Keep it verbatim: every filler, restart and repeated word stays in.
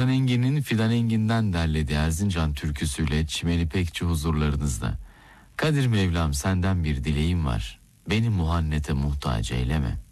Volkan Engin'in Fidan Engin'den derlediği Erzincan türküsüyle Çimen İpekçi huzurlarınızda. Kadir Mevlam senden bir dileğim var. Beni muhannete muhtaç eyleme.